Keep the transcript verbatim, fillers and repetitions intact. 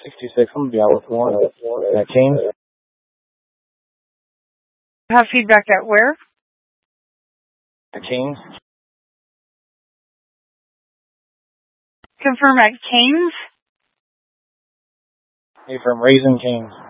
sixty-six, I'm going to be out with one. At Canes. Have feedback at where? At Canes. Confirm at Canes? Hey, from Raising Canes.